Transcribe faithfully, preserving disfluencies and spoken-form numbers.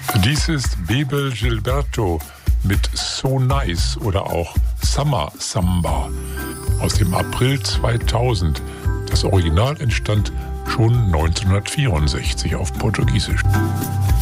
Dies ist Bebel Gilberto mit So Nice oder auch Summer Samba aus dem April zweitausend. Das Original entstand schon neunzehnhundertvierundsechzig auf Portugiesisch.